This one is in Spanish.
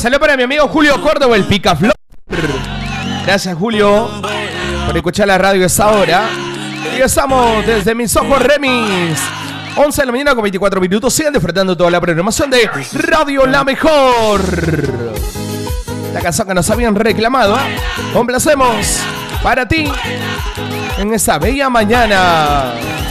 Saludos para mi amigo Julio Córdoba, el Picaflor. Gracias, Julio, por escuchar la radio a esa hora. Y estamos desde Mis Ojos Remix. 11 de la mañana con 24 minutos. Sigan disfrutando toda la programación de Radio La Mejor. La canción que nos habían reclamado, ¿eh? Complacemos para ti en esta bella mañana.